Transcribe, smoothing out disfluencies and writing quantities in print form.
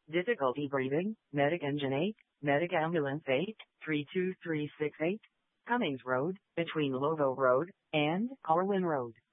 Difficulty breathing, Medic Engine 8, Medic Ambulance 8, 32368, Cummings Road, between Lovo Road and Corwin Road.